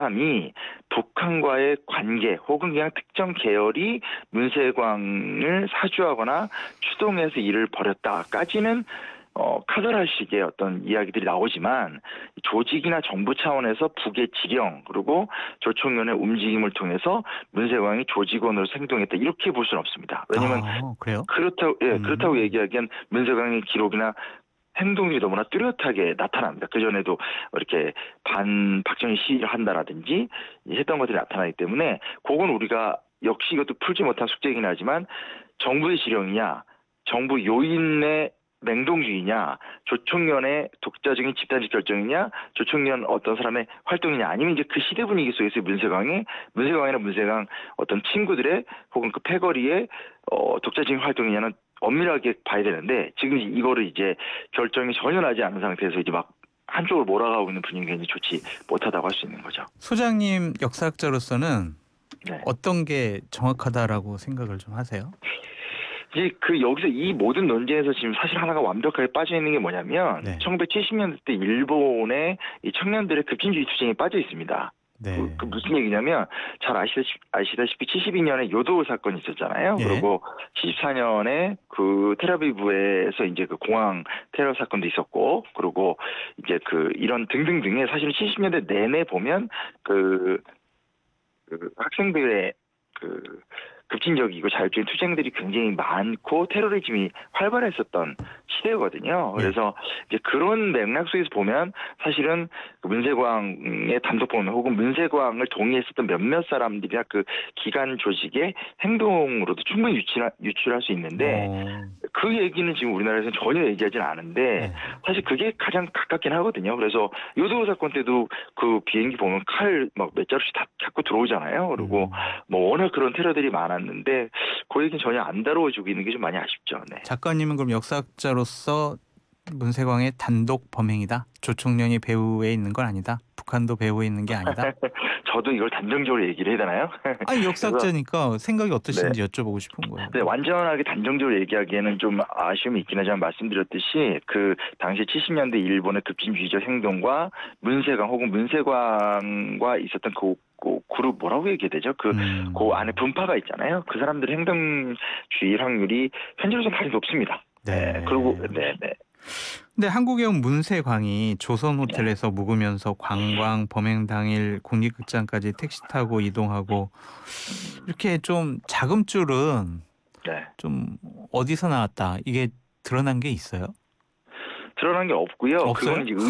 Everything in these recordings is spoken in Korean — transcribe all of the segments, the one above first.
사람이 북한과의 관계 혹은 그냥 특정 계열이 문세광을 사주하거나 추동해서 일을 벌였다까지는 카더라식의 어떤 이야기들이 나오지만 조직이나 정부 차원에서 북의 지령 그리고 조총련의 움직임을 통해서 문세광이 조직원으로서 행동했다 이렇게 볼 수는 없습니다. 왜냐하면 그래요? 그렇다고 얘기하기엔 문세광의 기록이나 행동이 너무나 뚜렷하게 나타납니다. 그전에도 이렇게 박정희 시위를 한다라든지 했던 것들이 나타나기 때문에 그건 우리가 역시 이것도 풀지 못한 숙제이긴 하지만 정부의 지령이냐 정부 요인의 맹동주의냐 조총련의 독자적인 집단적 결정이냐 조총련 어떤 사람의 활동이냐 아니면 이제 그 시대 분위기 속에서 문세광이나 문세광 어떤 친구들의 혹은 그 패거리의 독자적인 활동이냐는 엄밀하게 봐야 되는데 지금 이거를 이제 결정이 전혀 나지 않은 상태에서 이제 막 한쪽으로 몰아가고 있는 분위기가 이제 좋지 못하다고 할 수 있는 거죠. 소장님 역사학자로서는 네. 어떤 게 정확하다라고 생각을 좀 하세요? 이제 여기서 이 모든 논쟁에서 지금 사실 하나가 완벽하게 빠져 있는 게 뭐냐면 네. 1970년대 때 일본의 이 청년들의 급진주의 투쟁이 빠져 있습니다. 네. 그 무슨 얘기냐면 잘 아시다시피 72년에 요도 사건이 있었잖아요. 예. 그리고 74년에 그 텔아비브에서 이제 그 공항 테러 사건도 있었고, 그리고 이제 이런 등등등의 사실은 70년대 내내 보면 학생들의 급진적이고 자율적인 투쟁들이 굉장히 많고 테러리즘이 활발했었던 시대거든요. 예. 그래서 이제 그런 맥락 속에서 보면 사실은 문세광의 단독 범행 혹은 문세광을 동의했었던 몇몇 사람들이나 그 기관 조직의 행동으로도 충분히 유출할 수 있는데 어. 그 얘기는 지금 우리나라에서는 전혀 얘기하지는 않은데 네. 사실 그게 가장 가깝긴 하거든요. 그래서 요도 사건 때도 그 비행기 보면 칼 막 몇 자루씩 다 잡고 들어오잖아요. 그리고 뭐 워낙 그런 테러들이 많았는데 그 얘기는 전혀 안 다뤄주고 있는 게 좀 많이 아쉽죠. 네. 작가님은 그럼 역사학자로서 문세광의 단독 범행이다. 조총련이 배후에 있는 건 아니다. 북한도 배후에 있는 게 아니다. 저도 이걸 단정적으로 얘기를 해야 되나요? 아니 그래서 역사학자니까 생각이 네. 어떠신지 여쭤보고 싶은 거예요. 네, 완전하게 단정적으로 얘기하기에는 좀 아쉬움이 있긴 하지만 말씀드렸듯이 그 당시 70년대 일본의 급진주의적 행동과 문세광 혹은 문세광과 있었던 그 그룹 뭐라고 얘기해야 되죠? 그 안에 분파가 있잖아요. 그 사람들의 행동주의 확률이 현재로서 가장 높습니다. 네, 그리고 네. 네. 근데 한국에 온 문세광이 조선 네. 호텔에서 묵으면서 관광 범행 당일 국립극장까지 택시 타고 이동하고 이렇게 좀 자금줄은 네. 좀 어디서 나왔다. 이게 드러난 게 있어요? 드러난 게 없고요. 없어요? 그거는 이제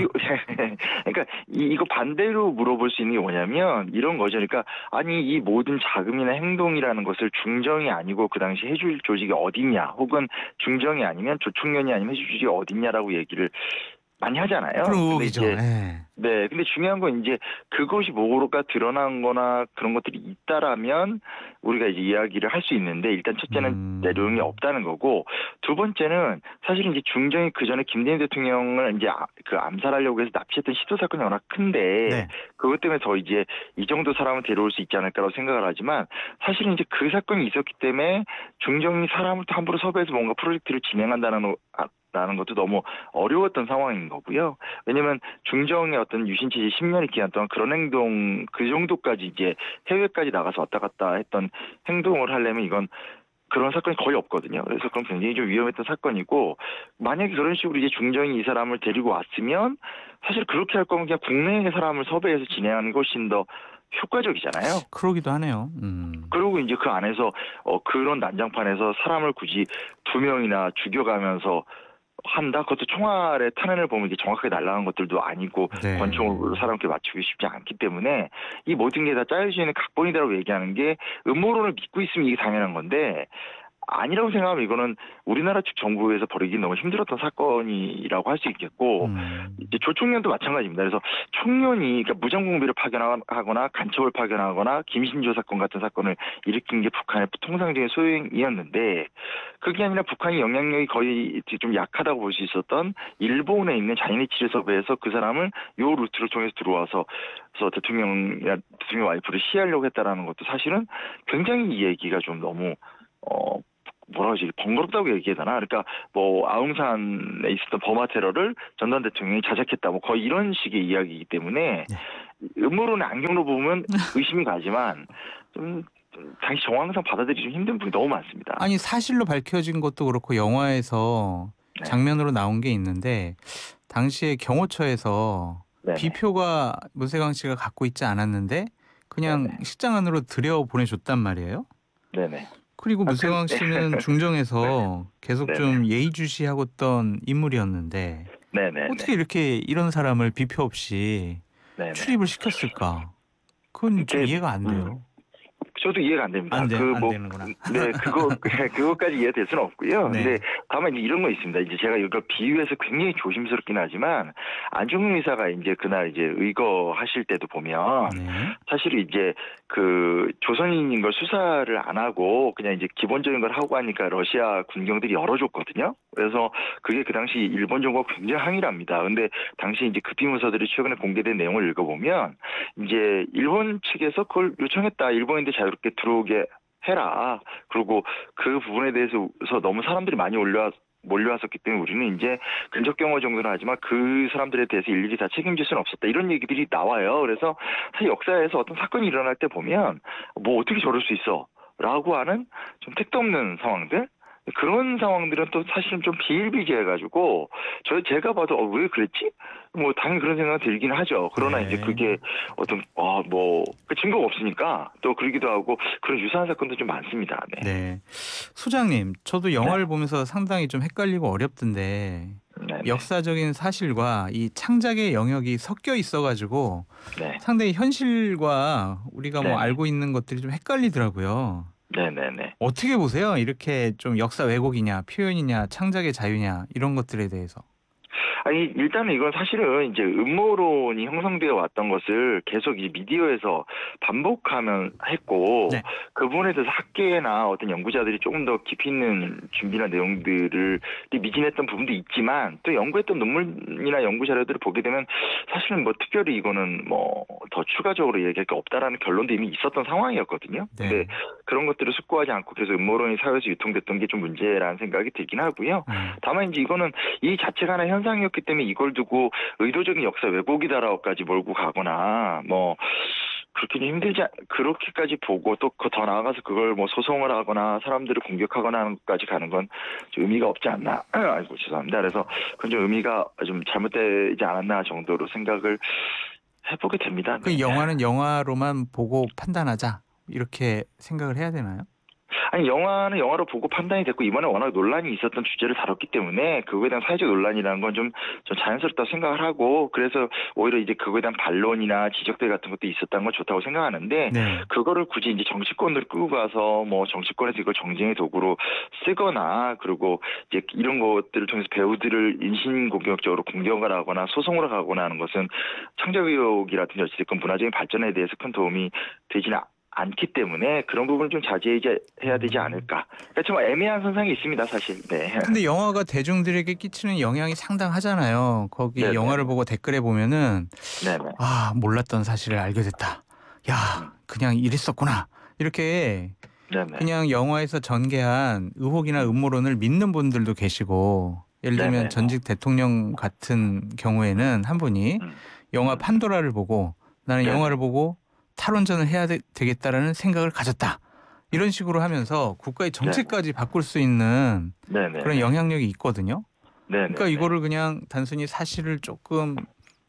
그러니까 이거 반대로 물어볼 수 있는 게 뭐냐면 이런 거죠. 그러니까 아니 이 모든 자금이나 행동이라는 것을 중정이 아니고 그 당시 해줄 조직이 어딨냐, 혹은 중정이 아니면 조총련이 아니면 해줄 조직이 어딨냐라고 얘기를 많이 그런 하잖아요. 근데 의혹이죠. 이제 예. 네, 근데 중요한 건 이제 그것이 뭐가 드러난 거나 그런 것들이 있다라면 우리가 이제 이야기를 할 수 있는데 일단 첫째는 내용이 없다는 거고 두 번째는 사실 이제 중정이 그 전에 김대중 대통령을 이제 암살하려고 해서 납치했던 시도 사건이 워낙 큰데 네. 그것 때문에 더 이제 이 정도 사람을 데려올 수 있지 않을까라고 생각을 하지만 사실은 이제 그 사건이 있었기 때문에 중정이 사람을 또 함부로 섭외해서 뭔가 프로젝트를 진행한다는 라는 것도 너무 어려웠던 상황인 거고요. 왜냐면 중정의 어떤 유신체제 10년의 기간 동안 그런 행동 그 정도까지 이제 해외까지 나가서 왔다 갔다 했던 행동을 하려면 이건 그런 사건이 거의 없거든요. 그래서 그건 굉장히 좀 위험했던 사건이고 만약에 그런 식으로 이제 중정이 이 사람을 데리고 왔으면 사실 그렇게 할 거면 그냥 국내의 사람을 섭외해서 진행하는 것이 훨씬 더 효과적이잖아요. 그러기도 하네요. 그리고 이제 그 안에서 그런 난장판에서 사람을 굳이 2명이나 죽여가면서 한다? 그것도 총알의 탄환을 보면 이게 정확하게 날아간 것들도 아니고 네. 권총으로 사람께 맞추기 쉽지 않기 때문에 이 모든 게 다 짜여져 있는 각본이다라고 얘기하는 게 음모론을 믿고 있으면 이게 당연한 건데 아니라고 생각하면 이거는 우리나라 측 정부에서 벌이기 너무 힘들었던 사건이라고 할 수 있겠고 이제 조총련도 마찬가지입니다. 그래서 총련이 그러니까 무장공비를 파견하거나 간첩을 파견하거나 김신조 사건 같은 사건을 일으킨 게 북한의 통상적인 소행이었는데 그게 아니라 북한이 영향력이 거의 좀 약하다고 볼 수 있었던 일본에 있는 자이니치를 섭외해서 그 사람을 요 루트를 통해서 들어와서 대통령 와이프를 시해하려고 했다라는 것도 사실은 굉장히 이 얘기가 좀 너무 뭐라 그러지 번거롭다고 얘기해야 되나? 그러니까 뭐 아웅산에 있었던 버마 테러를 전두환 대통령이 자작했다 뭐 거의 이런 식의 이야기이기 때문에 네. 음모론의 안경으로 보면 의심이 가지만 좀 당시 정황상 받아들이기 좀 힘든 부분이 너무 많습니다. 아니 사실로 밝혀진 것도 그렇고 영화에서 네. 장면으로 나온 게 있는데 당시에 경호처에서 네네. 비표가 문세광 씨가 갖고 있지 않았는데 그냥 네네. 식장 안으로 들여 보내줬단 말이에요. 네네. 그리고 아, 문세광 씨는 네. 중정에서 계속 네네. 좀 예의주시하고 있던 인물이었는데 어떻게 네네네. 이렇게 이런 사람을 비표 없이 네네. 출입을 시켰을까? 그건 좀 이게 이해가 안 돼요. 저도 이해가 안 됩니다. 안 되는구나. 네, 그거까지 이해될 수는 없고요. 근데 네. 다만 이제 이런 거 있습니다. 이제 제가 이걸 비유해서 굉장히 조심스럽긴 하지만 안중근 의사가 이제 그날 이제 의거하실 때도 보면 네. 사실 이제 그 조선인인 걸 수사를 안 하고 그냥 이제 기본적인 걸 하고 하니까 러시아 군경들이 열어줬거든요. 그래서 그게 그 당시 일본 정부가 굉장히 항의랍니다. 근데 당시 이제 급비문서들이 최근에 공개된 내용을 읽어보면 이제 일본 측에서 그걸 요청했다. 일본인들 자유롭게 들어오게 해라. 그리고 그 부분에 대해서 너무 사람들이 많이 몰려왔었기 때문에 우리는 이제 근접 경호 정도는 하지만 그 사람들에 대해서 일일이 다 책임질 수는 없었다. 이런 얘기들이 나와요. 그래서 사실 역사에서 어떤 사건이 일어날 때 보면 뭐 어떻게 저럴 수 있어? 라고 하는 좀 택도 없는 상황들? 그런 상황들은 또 사실은 좀 비일비재해가지고 제가 봐도 왜 그랬지? 뭐 당연히 그런 생각이 들긴 하죠. 그러나 이제 네. 그게 어떤 뭐 그 증거가 없으니까 또 그러기도 하고 그런 유사한 사건도 좀 많습니다. 네. 네. 소장님, 저도 네. 영화를 보면서 상당히 좀 헷갈리고 어렵던데 네네. 역사적인 사실과 이 창작의 영역이 섞여 있어 가지고 네. 상당히 현실과 우리가 뭐 네네. 알고 있는 것들이 좀 헷갈리더라고요. 네네네. 어떻게 보세요? 이렇게 좀 역사 왜곡이냐, 표현이냐, 창작의 자유냐 이런 것들에 대해서. 아니 일단은 이건 사실은 이제 음모론이 형성되어 왔던 것을 계속 이 미디어에서 반복하면 했고 네. 그 부분에 대해서 학계나 어떤 연구자들이 조금 더 깊이 있는 준비나 내용들을 미진했던 부분도 있지만 또 연구했던 논문이나 연구 자료들을 보게 되면 사실은 뭐 특별히 이거는 뭐 더 추가적으로 얘기할 게 없다라는 결론도 이미 있었던 상황이었거든요. 근데 네. 그런 것들을 숙고하지 않고 계속 음모론이 사회에서 유통됐던 게 좀 문제라는 생각이 들긴 하고요. 네. 다만 이제 이거는 이 자체가 하나의 현상이었기 때문에 이걸 두고 의도적인 역사 왜곡이다라고까지 몰고 가거나 뭐 그렇게 좀 그렇게까지 보고 또 그 더 나아가서 그걸 뭐 소송을 하거나 사람들을 공격하거나 하는 것까지 가는 건 좀 의미가 없지 않나. 아이고 죄송합니다. 그래서 그건 좀 의미가 좀 잘못되지 않았나 정도로 생각을 해보게 됩니다. 그 네. 영화는 영화로만 보고 판단하자 이렇게 생각을 해야 되나요? 아니 영화는 영화로 보고 판단이 됐고 이번에 워낙 논란이 있었던 주제를 다뤘기 때문에 그거에 대한 사회적 논란이라는 건 좀 자연스럽다고 생각을 하고 그래서 오히려 이제 그거에 대한 반론이나 지적들 같은 것도 있었다는 건 좋다고 생각하는데 네. 그거를 굳이 이제 정치권을 끌고 가서 뭐 정치권에서 이걸 정쟁의 도구로 쓰거나 그리고 이제 이런 것들을 통해서 배우들을 인신공격적으로 공격을 하거나 소송을 가거나 하는 것은 창작의욕이라든지 어찌됐건 문화적인 발전에 대해서 큰 도움이 되지는 않기 때문에 그런 부분을 좀 자제해야 되지 않을까. 그러니까 좀 애매한 선상이 있습니다, 사실. 네. 근데 영화가 대중들에게 끼치는 영향이 상당하잖아요. 거기 네네. 영화를 보고 댓글에 보면은 네네. 아, 몰랐던 사실을 알게 됐다. 야, 음. 그냥 이랬었구나. 이렇게 네네. 그냥 영화에서 전개한 의혹이나 음. 음모론을 믿는 분들도 계시고 예를 들면 네네네. 전직 대통령 같은 경우에는 한 분이 음. 영화 음. 판도라를 보고 나는 영화를 네네. 보고 탈원전을 해야 되겠다라는 생각을 가졌다. 이런 식으로 하면서 국가의 네네. 정책까지 바꿀 수 있는 그런 네네네. 영향력이 있거든요. 그러니까 네네네. 이거를 그냥 단순히 사실을 조금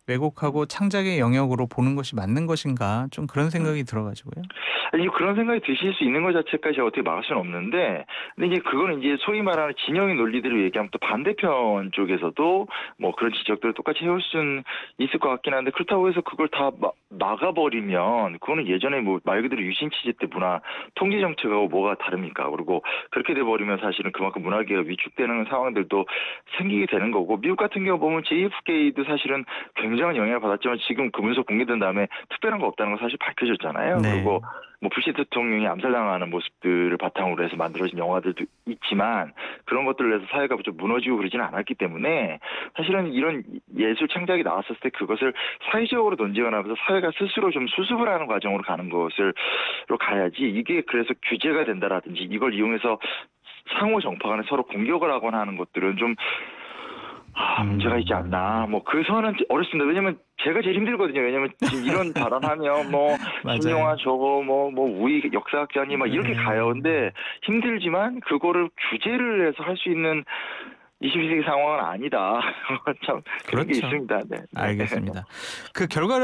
음. 왜곡하고 창작의 영역으로 보는 것이 맞는 것인가 좀 그런 음. 생각이 들어가지고요. 아니, 그런 생각이 드실 수 있는 것 자체까지 어떻게 막을 수는 없는데, 근데 이제 그거는 이제 소위 말하는 진영의 논리대로 얘기하면 또 반대편 쪽에서도 뭐 그런 지적들을 똑같이 해올 수는 있을 것 같긴 한데, 그렇다고 해서 그걸 다 막아버리면, 그거는 예전에 뭐 말 그대로 유신 취재 때 문화 통제 정책하고 뭐가 다릅니까? 그리고 그렇게 돼버리면 사실은 그만큼 문화계가 위축되는 상황들도 생기게 되는 거고, 미국 같은 경우 보면 JFK도 사실은 굉장한 영향을 받았지만 지금 그 문서 공개된 다음에 특별한 거 없다는 건 사실 밝혀졌잖아요. 네. 그리고 뭐 부시 대통령이 암살당하는 모습들을 바탕으로 해서 만들어진 영화들도 있지만 그런 것들을 해서 사회가 좀 무너지고 그러지는 않았기 때문에 사실은 이런 예술 창작이 나왔을 때 그것을 사회적으로 논쟁을 하면서 사회가 스스로 좀 수습을 하는 과정으로 가는 것을로 가야지 이게 그래서 규제가 된다라든지 이걸 이용해서 상호 정파 간에 서로 공격을 하거나 하는 것들은 좀 문제가 있지 않나. 뭐 그 선은 어렵습니다. 왜냐면 제가 제일 힘들거든요. 왜냐면 지금 이런 발언하면 뭐 맞아요. 신용화 저거 뭐 우리 역사학자니 막 이렇게 네. 가요. 근데 힘들지만 그거를 규제를 해서 할 수 있는 21세기 상황은 아니다. 참 그런 게 그렇죠. 있습니다. 네. 알겠습니다. 그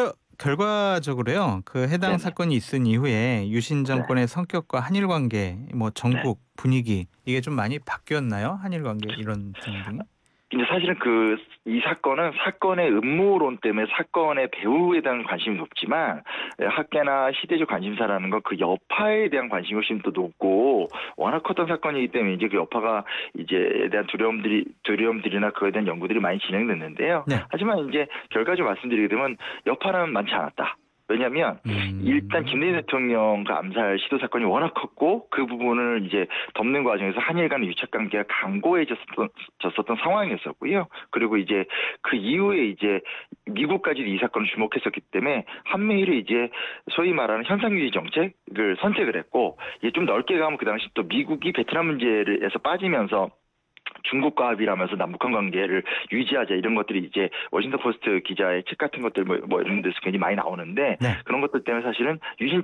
결과적으로요. 그 해당 네네. 사건이 있은 이후에 유신 정권의 성격과 한일 관계, 뭐 전국 분위기 이게 좀 많이 바뀌었나요? 한일 관계 이런 등등이? 이제 사실은 이 사건은 사건의 음모론 때문에 사건의 배후에 대한 관심이 높지만 학계나 시대적 관심사라는 건 그 여파에 대한 관심이 훨씬 더 높고 워낙 컸던 사건이기 때문에 이제 그 여파가 이제에 대한 두려움들이나 그거에 대한 연구들이 많이 진행됐는데요. 네. 하지만 이제 결과적으로 말씀드리게 되면 여파는 많지 않았다. 왜냐하면 일단 김대중 대통령 그 암살 시도 사건이 워낙 컸고 그 부분을 이제 덮는 과정에서 한일 간의 유착 관계가 강고해졌었던 상황이었었고요. 그리고 이제 그 이후에 이제 미국까지도 이 사건을 주목했었기 때문에 한미일이 이제 소위 말하는 현상유지 정책을 선택을 했고 이제 좀 넓게 가면 그 당시 또 미국이 베트남 문제에서 빠지면서 중국과 합의하면서 남북한 관계를 유지하자 이런 것들이 이제 워싱턴 포스트 기자의 책 같은 것들 뭐 이런 데서 굉장히 많이 나오는데 네. 그런 것들 때문에 사실은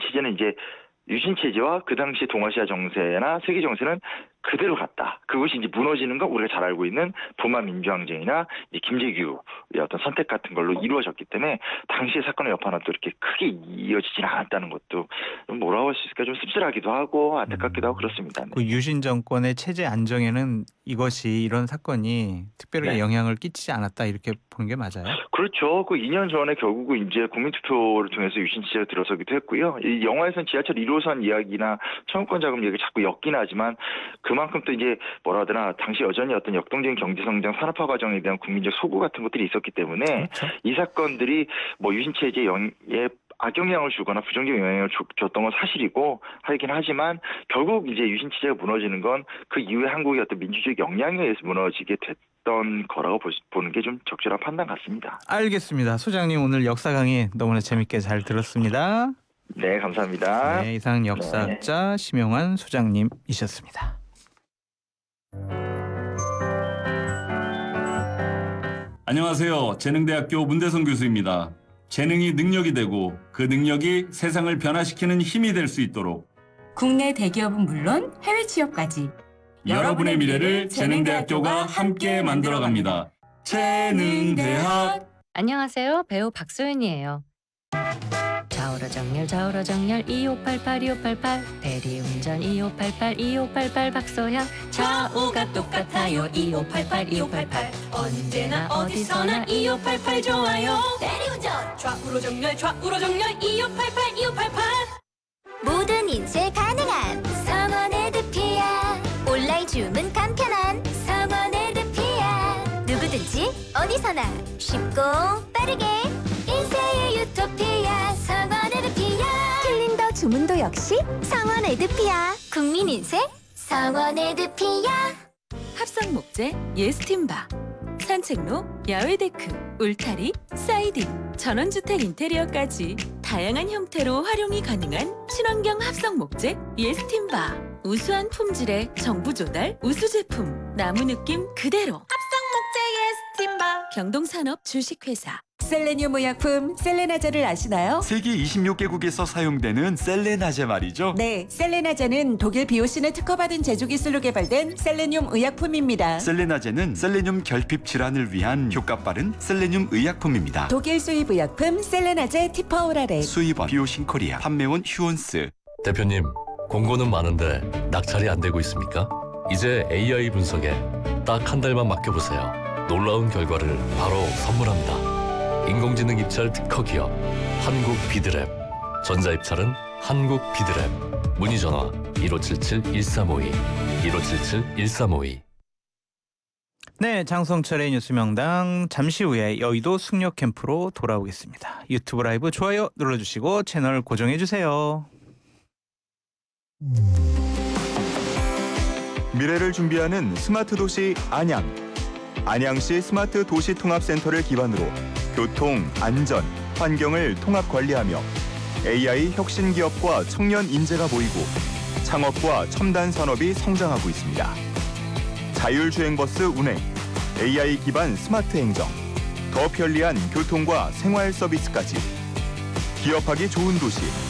유신 체제와 그 당시 동아시아 정세나 세계 정세는 그대로 갔다. 그것이 이제 무너지는 건 우리가 잘 알고 있는 부마 민주항쟁이나 이제 김재규의 어떤 선택 같은 걸로 이루어졌기 때문에 당시의 사건의 여파는 또 이렇게 크게 이어지지는 않았다는 것도 좀 뭐라고 할 수 있을까 좀 씁쓸하기도 하고 안타깝기도 하고 그렇습니다. 네. 그 유신 정권의 체제 안정에는 이것이 이런 사건이 특별하게 네. 영향을 끼치지 않았다 이렇게 보는 게 맞아요? 그렇죠. 그 2년 전에 결국은 이제 국민투표를 통해서 유신 체제가 들어서기도 했고요. 이 영화에서는 지하철 1호선 이야기나 청구권 자금 얘기 자꾸 엮긴 하지만 그만큼 또 이제 뭐라 하더나 당시 여전히 어떤 역동적인 경제 성장 산업화 과정에 대한 국민적 소구 같은 것들이 있었기 때문에 그렇죠. 이 사건들이 뭐 유신 체제에 악영향을 주거나 부정적 영향을 줬던 건 사실이고 하긴 하지만 결국 이제 유신 체제가 무너지는 건 그 이후에 한국의 어떤 민주주의 역량에 의해서 무너지게 됐던 거라고 보는 게 좀 적절한 판단 같습니다. 알겠습니다. 소장님 오늘 역사 강의 너무나 재밌게 잘 들었습니다. 네, 감사합니다. 네, 이상 역사학자 심영환 소장님이셨습니다. 안녕하세요. 재능대학교 문대성 교수입니다. 재능이 능력이 되고 그 능력이 세상을 변화시키는 힘이 될 수 있도록 국내 대기업은 물론 해외 취업까지 여러분의 미래를 재능대학교가 함께 만들어갑니다. 재능대학. 안녕하세요. 배우 박소연이에요. 좌우로 정렬 2588 대리운전 2588 박소연 좌우가 똑같아요 2588 언제나 어디서나 2588 좋아요 대리운전 좌우로 정렬 2588 모든 인쇄 가능한 성원 에드피아 온라인 주문 간편한 성원 에드피아 누구든지 어디서나 쉽고 빠르게 인쇄의 유토피아 성원 에드피아 캘린더 주문도 역시 성원 에드피아 국민 인쇄 성원 에드피아 합성 목재 예스팀바 산책로 야외 데크 울타리 사이딩 전원주택 인테리어까지 다양한 형태로 활용이 가능한 친환경 합성 목재 예스팀바 우수한 품질의 정부 조달 우수 제품 나무 느낌 그대로 합성 목재 예스팀바 경동산업 주식회사 셀레늄 의약품 셀레나제를 아시나요? 세계 26개국에서 사용되는 셀레나제 말이죠? 네, 셀레나제는 독일 비오신에 특허받은 제조 기술로 개발된 셀레늄 의약품입니다. 셀레나제는 셀레늄 결핍 질환을 위한 효과 빠른 셀레늄 의약품입니다. 독일 수입 의약품 셀레나제 티퍼오라렉 수입원 비오신 코리아 판매원 휴온스. 대표님, 공고는 많은데 낙찰이 안 되고 있습니까? 이제 AI 분석에 딱 한 달만 맡겨보세요. 놀라운 결과를 바로 선물합니다. 인공지능 입찰 특허 기업 한국 비드랩 전자입찰은 한국 비드랩 문의 전화 1577-1352 1577-1352 네, 장성철의 뉴스명당 잠시 후에 여의도 숙녀 캠프로 돌아오겠습니다. 유튜브 라이브 좋아요 눌러주시고 채널 고정해주세요. 미래를 준비하는 스마트 도시 안양. 안양시 스마트 도시 통합센터를 기반으로 교통, 안전, 환경을 통합 관리하며 AI 혁신 기업과 청년 인재가 모이고 창업과 첨단 산업이 성장하고 있습니다. 자율주행버스 운행, AI 기반 스마트 행정, 더 편리한 교통과 생활 서비스까지. 기업하기 좋은 도시